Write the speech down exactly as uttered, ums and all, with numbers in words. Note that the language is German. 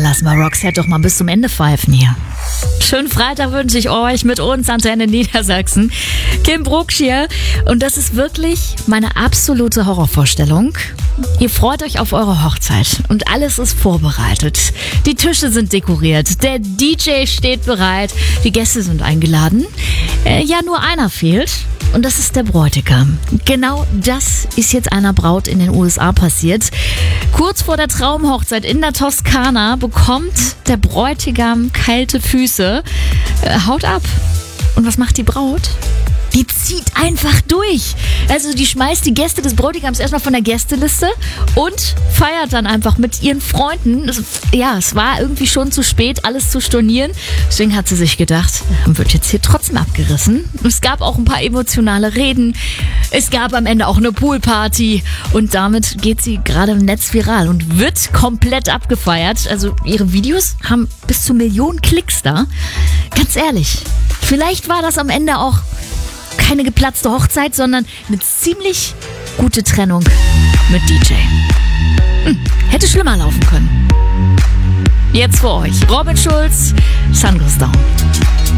lassen wir Roxette doch mal bis zum Ende pfeifen hier. Schönen Freitag wünsche ich euch mit uns, Antenne Niedersachsen. Kim Brucksch hier. Und das ist wirklich meine absolute Horrorvorstellung. Ihr freut euch auf eure Hochzeit und alles ist vorbereitet. Die Tische sind dekoriert, der D J steht bereit, die Gäste sind eingeladen. Äh, ja, nur einer fehlt. Und das ist der Bräutigam. Genau das ist jetzt einer Braut in den U S A passiert. Kurz vor der Traumhochzeit in der Toskana bekommt der Bräutigam kalte Füße. Äh, haut ab. Und was macht die Braut? Die zieht einfach durch. Also die schmeißt die Gäste des Bräutigams erstmal von der Gästeliste und feiert dann einfach mit ihren Freunden. Es, ja, es war irgendwie schon zu spät, alles zu stornieren. Deswegen hat sie sich gedacht, wird jetzt hier trotzdem abgerissen. Es gab auch ein paar emotionale Reden. Es gab am Ende auch eine Poolparty. Und damit geht sie gerade im Netz viral und wird komplett abgefeiert. Also ihre Videos haben bis zu Millionen Klicks da. Ganz ehrlich, vielleicht war das am Ende auch keine geplatzte Hochzeit, sondern eine ziemlich gute Trennung mit D J. Hm, hätte schlimmer laufen können. Jetzt für euch Robin Schulz, Sun Goes Down.